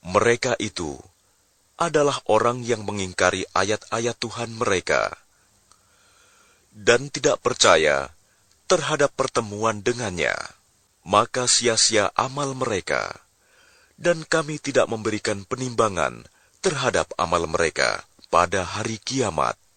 Mereka itu adalah orang yang mengingkari ayat-ayat Tuhan mereka dan tidak percaya terhadap pertemuan dengannya. Maka sia-sia amal mereka, dan kami tidak memberikan penimbangan terhadap amal mereka pada hari kiamat.